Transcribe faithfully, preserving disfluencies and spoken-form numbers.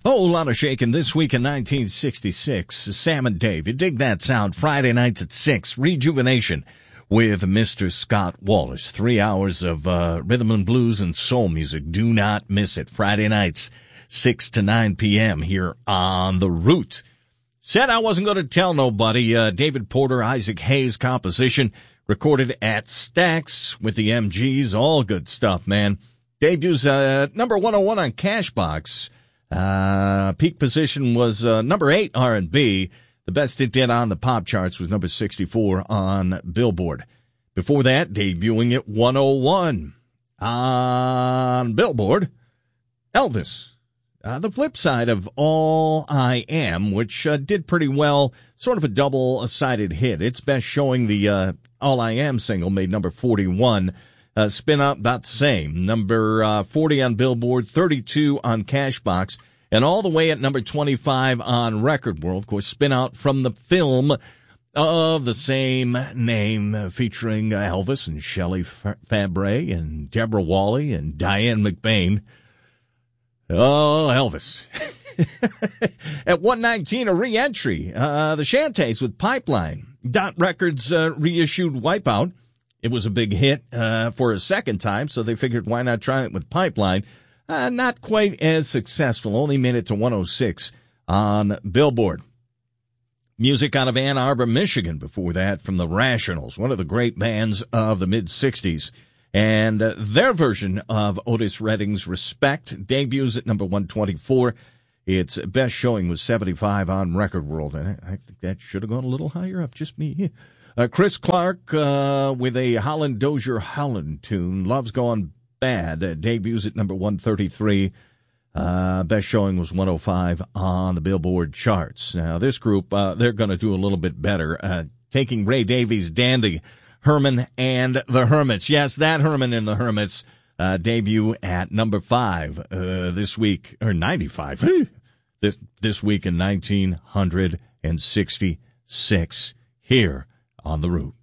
Whole lot of shaking this week in nineteen sixty-six. Sam and Dave, you dig that sound? Friday nights at six, Rejuvenation with Mister Scott Wallace. Three hours of uh, rhythm and blues and soul music. Do not miss it. Friday nights, six to nine p.m. here on The Root. Said I wasn't going to tell nobody. Uh, David Porter, Isaac Hayes composition, recorded at Stax with the M Gs. All good stuff, man. Debuts uh, number one oh one on Cashbox. Uh, peak position was uh, number eight R and B. The best it did on the pop charts was number sixty-four on Billboard. Before that, debuting at one oh one on Billboard, Elvis. Uh, the flip side of All I Am, which uh, did pretty well, sort of a double-sided hit. Its best showing, the uh, All I Am single, made number forty-one. Uh, spin out about the same. Number uh, forty on Billboard, thirty-two on Cashbox, and all the way at number twenty-five on Record World. Of course, spin out from the film of the same name, uh, featuring uh, Elvis and Shelley Fabre and Deborah Walley and Diane McBain. Oh, Elvis. At one nineteen, a re-entry. Uh, the Shantays with Pipeline. Dot Records uh, reissued Wipeout. It was a big hit uh, for a second time, so they figured why not try it with Pipeline. Uh, not quite as successful. Only made it to one oh six on Billboard. Music out of Ann Arbor, Michigan before that from the Rationals, one of the great bands of the mid-sixties. And uh, their version of Otis Redding's Respect debuts at number one twenty-four. Its best showing was seventy-five on Record World, and I, I think that should have gone a little higher up, just me. Uh, Chris Clark uh, with a Holland Dozier Holland tune, Love's Gone Bad, uh, debuts at number one thirty-three. Uh, best showing was one oh five on the Billboard charts. Now, this group, uh, they're going to do a little bit better, uh, taking Ray Davies' Dandy, Herman and the Hermits. Yes, that Herman and the Hermits uh, debut at number five uh, this week, or ninety-five, this, this week in nineteen sixty-six here on The Root.